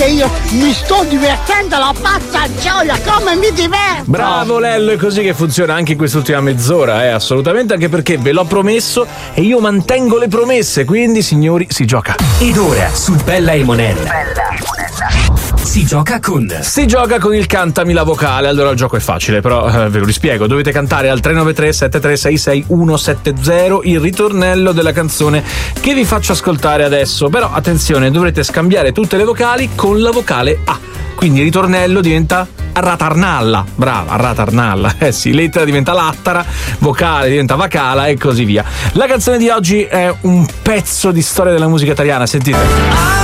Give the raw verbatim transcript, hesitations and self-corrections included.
che io mi sto divertendo la pazza gioia, come mi diverto! Bravo Lello, è così che funziona anche in quest'ultima mezz'ora, eh, assolutamente, anche perché ve l'ho promesso e io mantengo le promesse, quindi signori si gioca. Ed ora su Bella e Monella si gioca con Si gioca con il cantami la vocale. Allora il gioco è facile, però eh, ve lo rispiego. Dovete cantare al tre nove tre sette tre sei sei uno sette zero il ritornello della canzone che vi faccio ascoltare adesso. Però attenzione, dovrete scambiare tutte le vocali con la vocale A. Quindi il ritornello diventa ratarnalla. Brava, ratarnalla. Eh sì, lettera diventa lattara, vocale diventa vacala e così via. La canzone di oggi è un pezzo di storia della musica italiana, sentite.